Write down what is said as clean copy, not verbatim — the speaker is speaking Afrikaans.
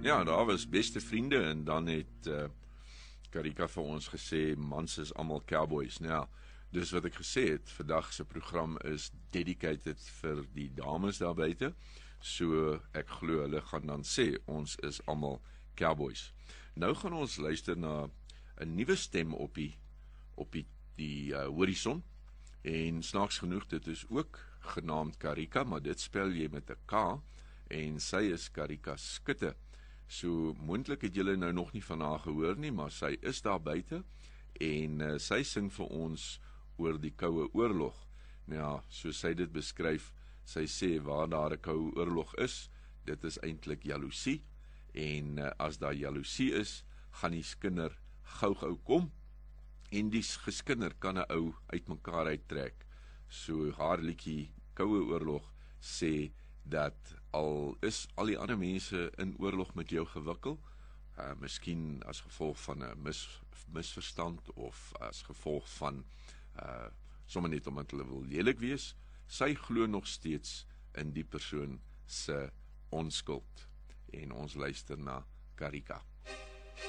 Ja, daar was beste vriende en dan het Karika vir ons gesê, mans is almal cowboys. Nou, dis wat ek gesê het, vandag se program is dedicated vir die dames daar buite. So ek glo hulle gaan dan sê, ons is almal cowboys. Nou gaan ons luister na 'n nuwe stem op die horison. En snaaks genoeg, dit is ook genaamd Karika, maar dit spel jy met 'n K, en sy is Karika Skutte. So moontlik het julle nou nog nie van haar gehoor nie, maar sy is daar buite, en sy sing vir ons oor die Koue Oorlog. Nou ja, soos sy dit beskryf, sy sê waar daar 'n koue oorlog is, dit is eintlik jaloesie, en as daar jaloesie is, gaan die skinder gou kom, en die geskinder kan 'n ou uitmekaar uittrek. So haar liedjie Koue Oorlog sê dat al is al die ander mense in oorlog met jou gewikkel, miskien as gevolg van 'n misverstand of as gevolg van sommer net omdat hulle wil lelik wees, sy glo nog steeds in die persoon se onskuld. En ons luister na Karika.